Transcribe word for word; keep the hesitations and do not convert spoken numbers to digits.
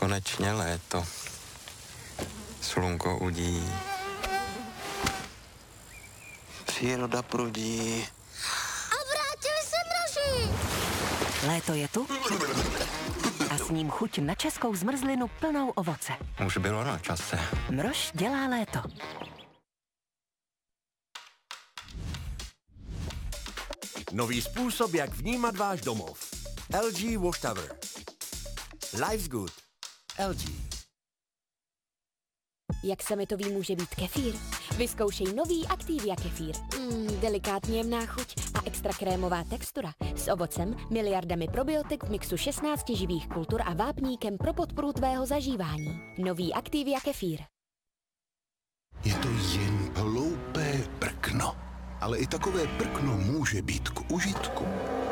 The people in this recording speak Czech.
Konečně léto. Slunko udí. Příroda prudí. A vrátili se mraži! Léto je tu a s ním chuť na českou zmrzlinu plnou ovoce. Už bylo na čase. Mrož dělá léto. Nový způsob, jak vnímat váš domov. L G Wash Tower. Life's good. L G. Jak sametový může být kefír? Vyzkoušej nový Activia kefír. Mm, delikátně jemná chuť a extra krémová textura. S ovocem, miliardami probiotik v mixu šestnácti živých kultur a vápníkem pro podporu tvého zažívání. Nový Activia kefír. Je to jen hloupé prkno. Ale i takové prkno může být k užitku.